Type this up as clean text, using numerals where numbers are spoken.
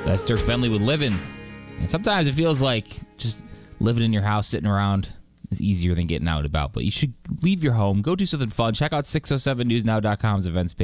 That's Dirk Bentley with Living. And sometimes it feels like just living in your house, sitting around is easier than getting out and about. But you should leave your home, go do something fun. Check out 607newsnow.com's events page.